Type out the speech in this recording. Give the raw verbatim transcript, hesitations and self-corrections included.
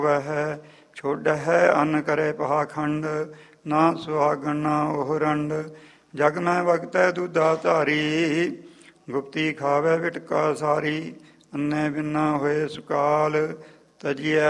ਹੈ ਛੋੜ ਹੈ ਅੰਨ ਕਰੇ ਪਹਾਖੰਡ, ਨਾ ਸੁਹਾਗਣ ਨਾ ਉਹ ਰੰਡ। ਜਗ ਮੈਂ ਵਗਤੈ ਦੁਧਾ ਧਾਰੀ, ਗੁਪਤੀ ਖਾਵੇ ਵਿਟਕਾ ਸਾਰੀ। ਅੰਨੇ ਬਿਨਾ ਹੋਏ ਸੁਕਾਲ, ਤਜੀਐ